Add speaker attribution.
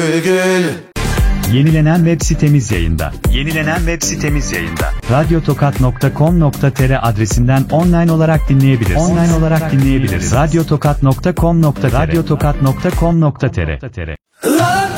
Speaker 1: gül.
Speaker 2: Yenilenen web sitemiz yayında. Radyotokat.com.tr adresinden online olarak dinleyebilirsiniz. Radyotokat.com.tr